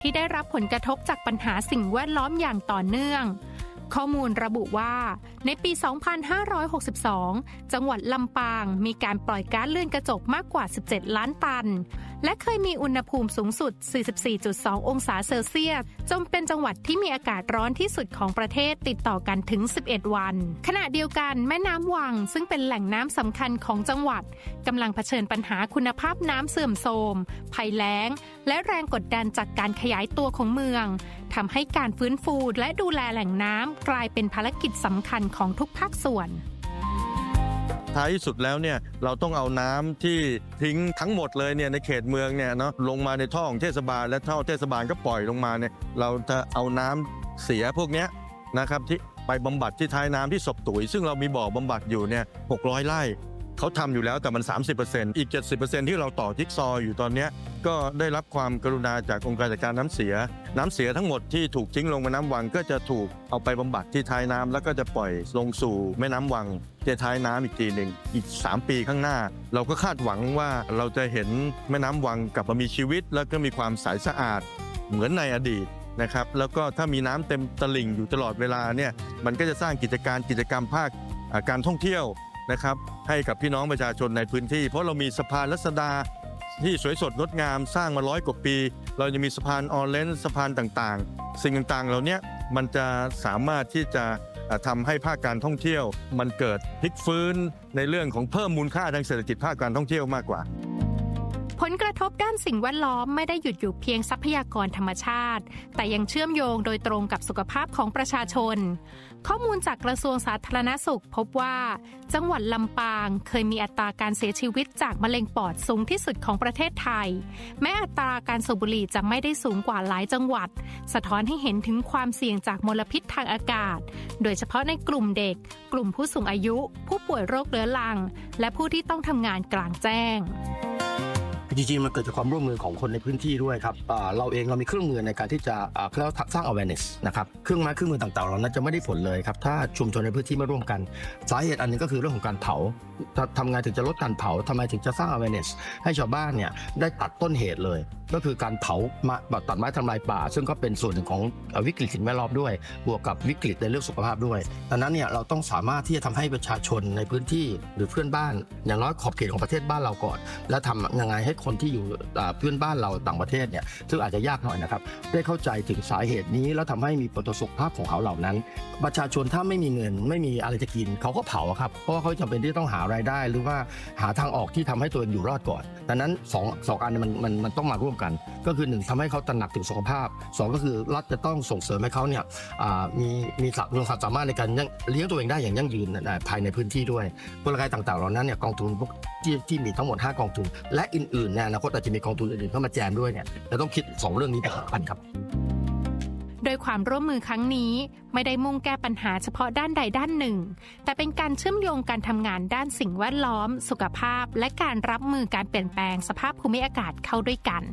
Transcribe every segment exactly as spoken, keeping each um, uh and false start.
ที่ได้รับผลกระทบจากปัญหาสิ่งแวดล้อมอย่างต่อเนื่องข้อมูลระบุว่าในปี สองพันห้าร้อยหกสิบสอง จังหวัดลำปางมีการปล่อยก๊าซเรือนกระจกมากกว่า สิบเจ็ด ล้านตันและเคยมีอุณหภูมิสูงสุด สี่สิบสี่จุดสอง องศาเซลเซียสจนเป็นจังหวัดที่มีอากาศร้อนที่สุดของประเทศติดต่อกันถึง สิบเอ็ด วันขณะเดียวกันแม่น้ำวังซึ่งเป็นแหล่งน้ำสำคัญของจังหวัดกำลังเผชิญปัญหาคุณภาพน้ำเสื่อมโทรมภัยแล้งและแรงกดดันจากการขยายตัวของเมืองทำให้การฟื้นฟูและดูแลแหล่งน้ำกลายเป็นภารกิจสำคัญของทุกภาคส่วนท้ายที่สุดแล้วเนี่ยเราต้องเอาน้ำที่ทิ้งทั้งหมดเลยเนี่ยในเขตเมืองเนี่ยเนาะลงมาในท่อของเทศบาลและท่อเทศบาลก็ปล่อยลงมาเนี่ยเราจะเอาน้ำเสียพวกนี้นะครับที่ไปบำบัดที่ท้ายน้ำที่ศพตุ๋ยซึ่งเรามีบ่อบำบัดอยู่เนี่ยหกร้อยไร่เขาทำอยู่แล้วแต่มัน สามสิบเปอร์เซ็นต์ อีก เจ็ดสิบเปอร์เซ็นต์ ที่เราต่อจิ๊กซอว์อยู่ตอนนี้ก็ได้รับความกรุณาจากองค์การจัดการน้ำเสียน้ำเสียทั้งหมดที่ถูกทิ้งลงแม่น้ำวังก็จะถูกเอาไปบำบัดที่ท้ายน้ำแล้วก็จะปล่อยลงสู่แม่น้ำวังที่ท้ายน้ำอีกทีหนึ่งอีกสามปีข้างหน้าเราก็คาดหวังว่าเราจะเห็นแม่น้ำวังกลับมามีชีวิตแล้วก็มีความใสสะอาดเหมือนในอดีตนะครับแล้วก็ถ้ามีน้ำเต็มตลิ่งอยู่ตลอดเวลาเนี่ยมันก็จะสร้างกิจการกิจกรรมภาคการท่องเที่ยวนะครับให้กับพี่น้องประชาชนในพื้นที่เพราะเรามีสะพานรัศดาที่สวยสดงดงามสร้างมาร้อยกว่าปีเราจะมีสะพานออเรนจ์สะพานต่างๆสิ่งต่างๆเหล่านี้มันจะสามารถที่จะทำให้ภาคการท่องเที่ยวมันเกิดพลิกฟื้นในเรื่องของเพิ่มมูลค่าทางเศรษฐกิจภาคการท่องเที่ยวมากกว่าผลกระทบด้านสิ่งแวดล้อมไม่ได้หยุดอยู่เพียงทรัพยากรธรรมชาติแต่ยังเชื่อมโยงโดยตรงกับสุขภาพของประชาชนข้อมูลจากกระทรวงสาธารณสุขพบว่าจังหวัดลำปางเคยมีอัตราการเสียชีวิตจากมะเร็งปอดสูงที่สุดของประเทศไทยแม้อัตราการสูบบุหรี่จะไม่ได้สูงกว่าหลายจังหวัดสะท้อนให้เห็นถึงความเสี่ยงจากมลพิษทางอากาศโดยเฉพาะในกลุ่มเด็กกลุ่มผู้สูงอายุผู้ป่วยโรคเรื้อรังและผู้ที่ต้องทำงานกลางแจ้งจริงๆมันเกิดจากความร่วมมือของคนในพื้นที่ด้วยครับเราเองเรามีเครื่องมือในการที่จะเราสร้าง awareness นะครับเครื่องไม้เครื่องมือต่างๆเรานั้นจะไม่ได้ผลเลยครับถ้าชุมชนในพื้นที่ไม่ร่วมกันสาเหตุอันนึงก็คือเรื่องของการเผาทำไงถึงจะลดการเผาทำไมถึงจะสร้าง awareness ให้ชาวบ้านเนี่ยได้ตัดต้นเหตุเลยก็คือการเผาตัดไม้ทำลายป่าซึ่งก็เป็นส่วนหนึ่งของวิกฤตสิ่งแวดล้อมด้วยบวกกับวิกฤตในเรื่องสุขภาพด้วยดังนั้นเนี่ยเราต้องสามารถที่จะทำให้ประชาชนในพื้นที่หรือเพื่อนบ้านอย่างน้อยขอบเขตของประเทศบ้านเราก่อนและทำยังไงให้คนที่อยู่เพื่อนบ้านเราต่างประเทศเนี่ยซึ่งอาจจะยากหน่อยนะครับได้เข้าใจถึงสาเหตุนี้แล้วทำให้มีผลต่อสุขภาพของเขาเหล่านั้นประชาชนถ้าไม่มีเงินไม่มีอะไรจะกินเขาก็เผาครับเพราะว่าเขาจำเป็นที่ต้องหารายได้หรือว่าหาทางออกที่ทำให้ตัวเองอยู่รอดก่อนดังนั้นสองสองอันมันมันมันต้องมาร่วมกันก็คือหนึ่งทำให้เขาตระหนักถึงสุขภาพสองก็คือรัฐจะต้องส่งเสริมให้เขาเนี่ยมีมีความสามารถในการเลี้ยงตัวเองได้อย่างยั่งยืนภายในพื้นที่ด้วยกลไกต่างๆเหล่านั้นเนี่ยกองทุนที่ที่มีทั้งหมดห้ากองทุนและอื่นๆในอนาคตอาจจะมีกองทุนอื่นๆเข้ามาแจมด้วยเนี่ยเราต้องคิดสองเรื่องนี้เป็นสำคัญครับโดยความร่วมมือครั้งนี้ไม่ได้มุ่งแก้ปัญหาเฉพาะด้านใดด้านหนึ่งแต่เป็นการเชื่อมโยงการทำงานด้านสิ่งแวดล้อมสุขภาพและการรับมือการเปลี่ยนแปลงสภาพภูมิอากาศเข้าด้วยกัน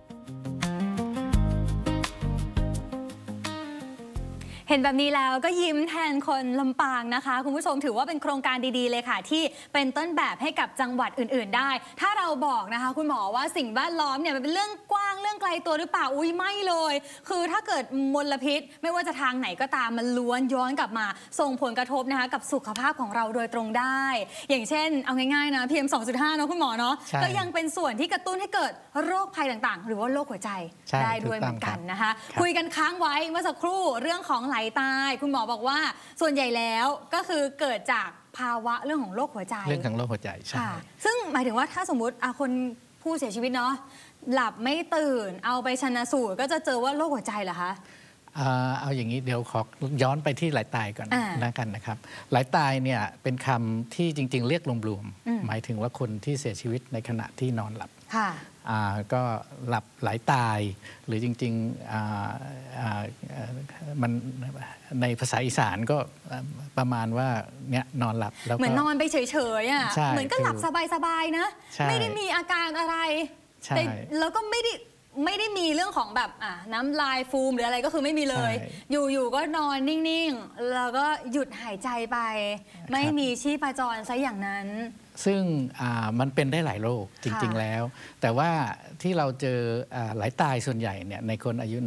เห็นแบบนี้แล้วก็ยิ้มแทนคนลำปางนะคะคุณผู้ชมถือว่าเป็นโครงการดีๆเลยค่ะที่เป็นต้นแบบให้กับจังหวัดอื่นๆได้ถ้าเราบอกนะคะคุณหมอว่าสิ่งแวดล้อมเนี่ยมันเป็นเรื่องกว้างเรื่องไกลตัวหรือเปล่าอุ้ยไม่เลยคือถ้าเกิดมลพิษไม่ว่าจะทางไหนก็ตามมันล้วนย้อนกลับมาส่งผลกระทบนะคะกับสุขภาพของเราโดยตรงได้อย่างเช่นเอาง่ายๆนะ พี เอ็ม สองจุดห้า เนาะคุณหมอเนาะก็ยังเป็นส่วนที่กระตุ้นให้เกิดโรคภัยต่างๆหรือว่าโรคหัวใจได้ด้วยเหมือนกันนะคะคุยกันค้างไว้เมื่อสักครู่เรื่องของไหลตายคุณหมอบอกว่าส่วนใหญ่แล้วก็คือเกิดจากภาวะเรื่องของโรคหัวใจเรื่องของโรคหัวใจใช่ซึ่งหมายถึงว่าถ้าสมมุติคนผู้เสียชีวิตเนาะหลับไม่ตื่นเอาไปชันสูตรก็จะเจอว่าโรคหัวใจเหรอคะเอาอย่างนี้เดี๋ยวขอย้อนไปที่ไหลตายก่อนนะกันนะครับไหลตายเนี่ยเป็นคำที่จริงๆเรียกรวมๆหมายถึงว่าคนที่เสียชีวิตในขณะที่นอนหลับก็หลับไหลตายหรือจริงๆมันในภาษาอีสานก็ประมาณว่าเนี่ยนอนหลับแล้วเหมือนนอนไปเฉยๆอ่ะเหมือนก็หลับสบายๆนะไม่ได้มีอาการอะไรแต่แล้วก็ไม่ได้ไม่ได้มีเรื่องของแบบน้ำลายฟูมหรืออะไรก็คือไม่มีเลยอยู่ๆก็นอนนิ่งๆแล้วก็หยุดหายใจไปไม่มีชีพจรซะอย่างนั้นซึ่งมันเป็นได้หลายโรคจริงๆแล้วแต่ว่าที่เราเจอไหลตายส่วนใหญ่เนี่ยในคนอายุ